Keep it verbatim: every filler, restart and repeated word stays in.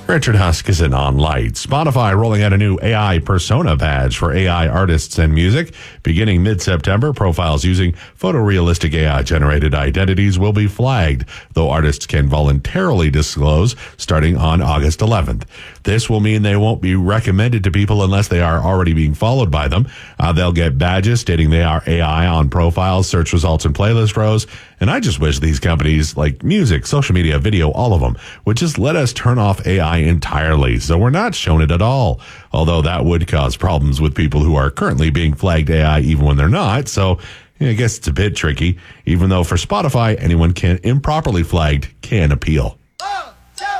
Richard Huskisson on Light. Spotify rolling out a new A I persona badge for A I artists and music. Beginning mid-September, profiles using photorealistic A I-generated identities will be flagged, though artists can voluntarily disclose starting on August eleventh. This will mean they won't be recommended to people unless they are already being followed by them. Uh, they'll get badges stating they are A I on profiles, search results, and playlist rows. And I just wish these companies, like music, social media, video, all of them, would just let us turn off A I entirely, so we're not shown it at all. Although that would cause problems with people who are currently being flagged A I even when they're not, so yeah, I guess it's a bit tricky, even though for Spotify, anyone can improperly flagged can appeal.